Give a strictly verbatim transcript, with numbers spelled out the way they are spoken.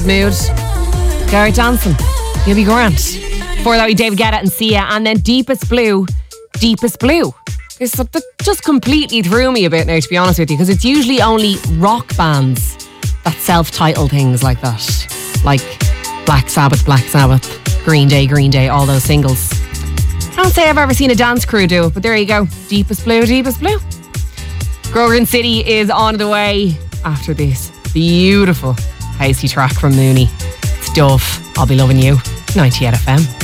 bad mood, go out dancing. You'll be grand. Before that, we David Guetta and Sia, and then Deepest Blue, Deepest Blue. This that just completely threw me a bit now, to be honest with you, because it's usually only rock bands that self-title things like that. Like Black Sabbath, Black Sabbath, Green Day, Green Day, all those singles. Can't say I've ever seen a dance crew do it, but there you go. Deepest Blue, Deepest Blue. Grogan City is on the way after this beautiful housey track from Mooney. It's Dove, I'll Be Loving You, ninety-eight F M.